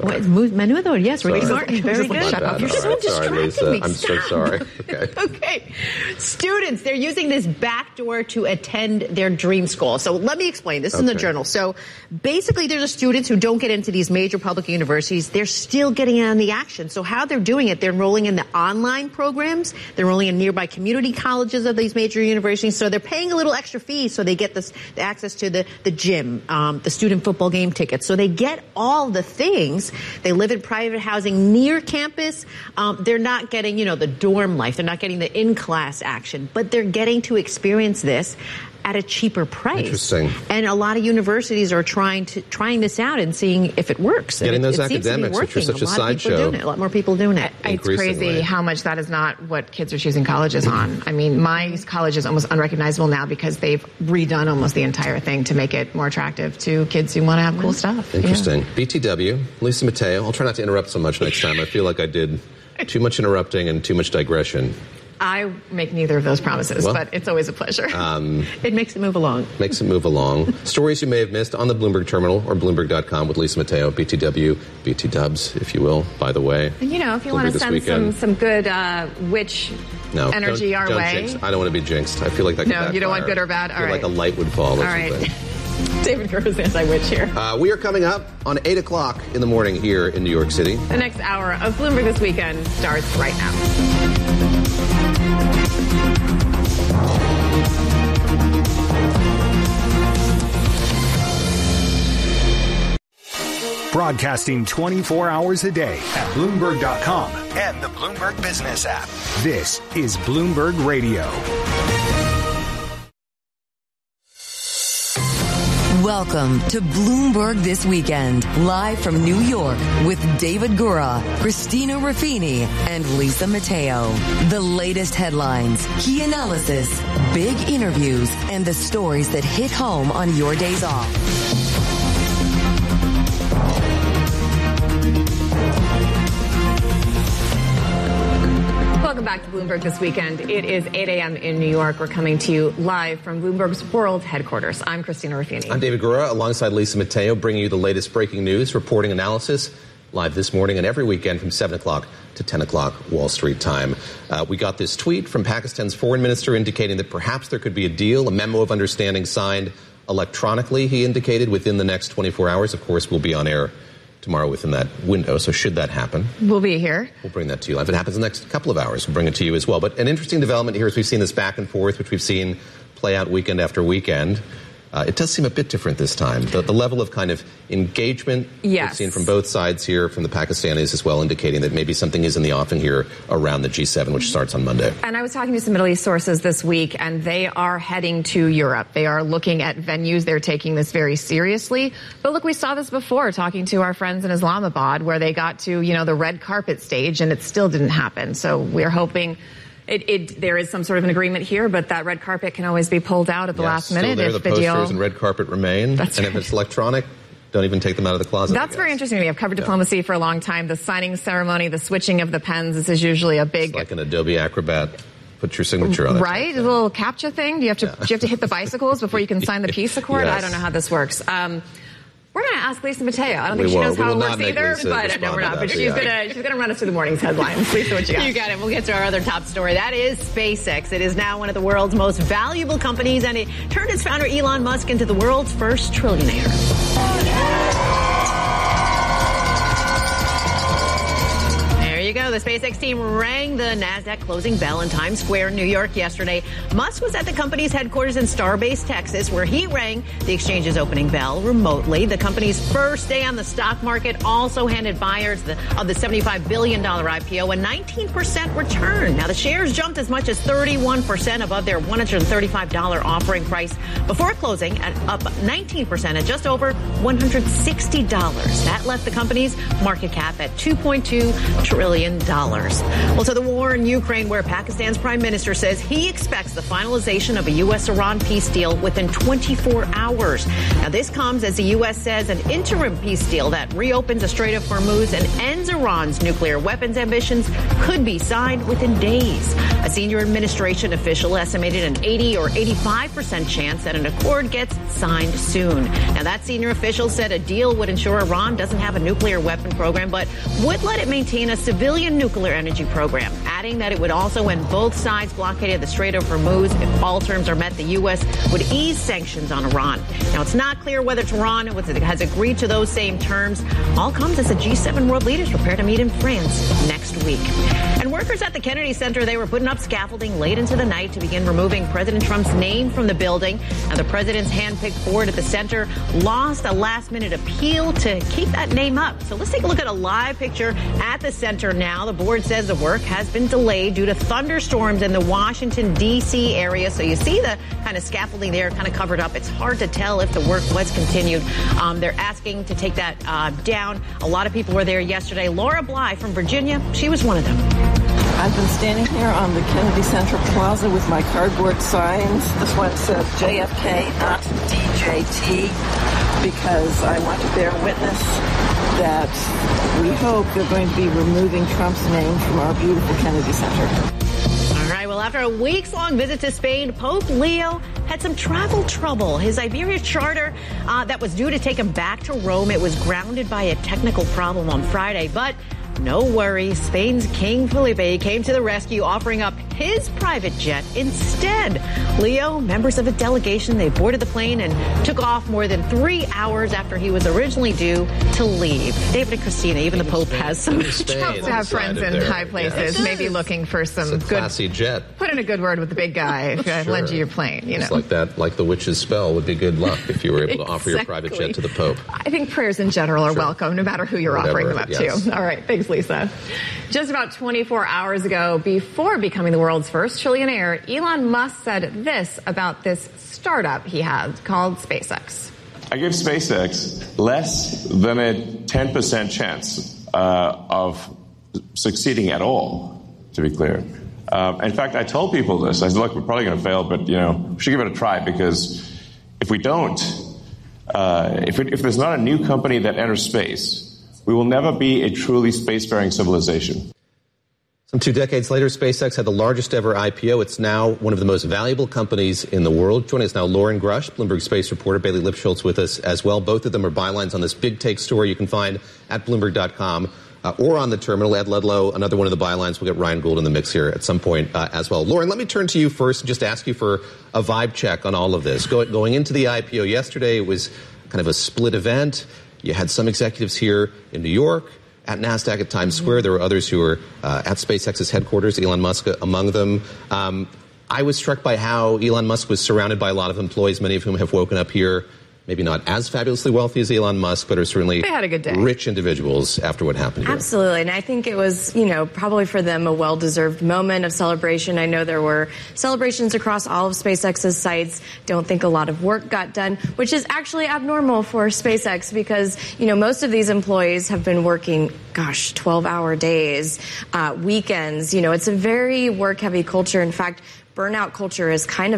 Menudo, yes, really smart. Very good. You're so distracting me. I'm so sorry. Okay. Students, they're using this backdoor to attend their dream school. So let me explain. This is in the Journal. So basically, there's students who don't get into these major public universities. They're still getting in on the action. So how they're doing it, they're enrolling in the online programs. They're enrolling in nearby community colleges of these major universities. So they're paying a little extra fee so they get the access to the gym, the student football game tickets. So they get all the things. They live in private housing near campus. They're not getting, the dorm life. They're not getting the in-class action, but they're getting to experience this at a cheaper price. Interesting. And a lot of universities are trying this out and seeing if it works. Getting those academics, which are such a sideshow. A lot more people doing it. It's crazy how much that is not what kids are choosing colleges on. I mean, my college is almost unrecognizable now because they've redone almost the entire thing to make it more attractive to kids who want to have cool stuff. Interesting. Yeah. BTW, Lisa Mateo. I'll try not to interrupt so much next time. I feel like I did too much interrupting and too much digression. I make neither of those promises, but it's always a pleasure. It makes it move along. Stories you may have missed on the Bloomberg Terminal or Bloomberg.com with Lisa Mateo, BTW, BT Dubs, if you will, by the way. And, if you want to send some good witch energy our way. Jinx. I don't want to be jinxed. I feel like that could backfire. You don't want good or bad? All right. Like a light would fall or something. All right. David Gura's anti-witch here. We are coming up on 8 o'clock in the morning here in New York City. The next hour of Bloomberg This Weekend starts right now. Broadcasting 24 hours a day at Bloomberg.com and the Bloomberg Business app. This is Bloomberg Radio. Welcome to Bloomberg This Weekend, live from New York with David Gura, Christina Ruffini, and Lisa Mateo. The latest headlines, key analysis, big interviews, and the stories that hit home on your days off. Welcome Welcome back to Bloomberg This Weekend. It is 8 a.m. in New York. We're coming to you live from Bloomberg's World Headquarters. I'm Christina Ruffini. I'm David Gura, alongside Lisa Mateo, bringing you the latest breaking news, reporting analysis, live this morning and every weekend from 7 o'clock to 10 o'clock Wall Street time. We got this tweet from Pakistan's foreign minister indicating that perhaps there could be a deal, a memo of understanding signed electronically, he indicated, within the next 24 hours. Of course, we'll be on air tomorrow within that window, so should that happen, we'll be here. We'll bring that to you. If it happens in the next couple of hours, we'll bring it to you as well. But an interesting development here is we've seen this back and forth, which we've seen play out weekend after weekend. It does seem a bit different this time. The level of kind of engagement we've seen from both sides here, from the Pakistanis as well, indicating that maybe something is in the offing here around the G7, which starts on Monday. And I was talking to some Middle East sources this week, and they are heading to Europe. They are looking at venues. They're taking this very seriously. But look, we saw this before, talking to our friends in Islamabad, where they got to, the red carpet stage, and it still didn't happen. So we're hoping there is some sort of an agreement here, but that red carpet can always be pulled out at the last minute. Still there, the posters and red carpet remain. That's and right. if it's electronic, don't even take them out of the closet. That's very interesting to me. I've covered diplomacy for a long time. The signing ceremony, the switching of the pens, this is usually a big... It's like an Adobe Acrobat. Put your signature on it. Right? A little CAPTCHA thing? Do you have to hit the bicycles before you can sign the peace accord? Yes. I don't know how this works. We're going to ask Lisa Mateo. I don't think she knows how it works either, but no, we're not. But she's going to run us through the morning's headlines. Lisa, what you got? You got it. We'll get to our other top story. That is SpaceX. It is now one of the world's most valuable companies, and it turned its founder Elon Musk into the world's first trillionaire. There you go. The SpaceX team rang the NASDAQ closing bell in Times Square, New York yesterday. Musk was at the company's headquarters in Starbase, Texas, where he rang the exchange's opening bell remotely. The company's first day on the stock market also handed buyers of the $75 billion IPO a 19% return. Now, the shares jumped as much as 31% above their $135 offering price before closing, at up 19% at just over $160. That left the company's market cap at $2.2 trillion. Well, so the war in Ukraine, where Pakistan's prime minister says he expects the finalization of a U.S.-Iran peace deal within 24 hours. Now, this comes as the U.S. says an interim peace deal that reopens the Strait of Hormuz and ends Iran's nuclear weapons ambitions could be signed within days. A senior administration official estimated an 80 or 85% chance that an accord gets signed soon. Now, that senior official said a deal would ensure Iran doesn't have a nuclear weapon program, but would let it maintain a civilian nuclear energy program, adding that it would also, when both sides blockaded the Strait of Hormuz, if all terms are met, the U.S. would ease sanctions on Iran. Now, it's not clear whether Tehran has agreed to those same terms. All comes as the G7 world leaders prepare to meet in France next week. And workers at the Kennedy Center, they were putting up scaffolding late into the night to begin removing President Trump's name from the building. Now, the president's handpicked board at the center lost a last-minute appeal to keep that name up. So let's take a look at a live picture at the center now. The board says the work has been delayed due to thunderstorms in the Washington, D.C. area. So you see the kind of scaffolding there kind of covered up. It's hard to tell if the work was continued. They're asking to take that down. A lot of people were there yesterday. Laura Bly from Virginia, she was one of them. I've been standing here on the Kennedy Center Plaza with my cardboard signs. This one says JFK, not DJT, because I want to bear witness that we hope they're going to be removing Trump's name from our beautiful Kennedy Center. All right, well, after a weeks-long visit to Spain, Pope Leo had some travel trouble. His Iberia charter that was due to take him back to Rome, it was grounded by a technical problem on Friday, but no worries. Spain's King Felipe came to the rescue, offering up his private jet instead. Leo, members of a delegation, they boarded the plane and took off more than 3 hours after he was originally due to leave. David and Christina, even the Pope has some. Helps to have friends in high places, maybe looking for some good classy jet. Put in a good word with the big guy if I lend you your plane. It's like that, like the witch's spell would be good luck if you were able to offer your private jet to the Pope. I think prayers in general are welcome, no matter who you're offering them up to. All right, thanks, Lisa. Just about 24 hours ago, before becoming the world's first trillionaire, Elon Musk said this about this startup he had called SpaceX. I give SpaceX less than a 10% chance of succeeding at all, to be clear. In fact, I told people this. I said, look, we're probably going to fail, but, we should give it a try, because if we don't, if there's not a new company that enters space, we will never be a truly spacefaring civilization. Some 2 decades later, SpaceX had the largest ever IPO. It's now one of the most valuable companies in the world. Joining us now, Lauren Grush, Bloomberg Space reporter, Bailey Lipschultz with us as well. Both of them are bylines on this big take story you can find at Bloomberg.com or on the terminal. Ed Ludlow, another one of the bylines. We'll get Ryan Gould in the mix here at some point as well. Lauren, let me turn to you first and just ask you for a vibe check on all of this. Going into the IPO yesterday, it was kind of a split event. You had some executives here in New York, at NASDAQ, at Times Square. There were others who were at SpaceX's headquarters, Elon Musk among them. I was struck by how Elon Musk was surrounded by a lot of employees, many of whom have woken up here, maybe not as fabulously wealthy as Elon Musk, but are certainly they had a good day. Rich individuals after what happened here. Absolutely. And I think it was, probably for them a well-deserved moment of celebration. I know there were celebrations across all of SpaceX's sites. Don't think a lot of work got done, which is actually abnormal for SpaceX because, most of these employees have been working 12-hour days, weekends. It's a very work-heavy culture. In fact, burnout culture is kind of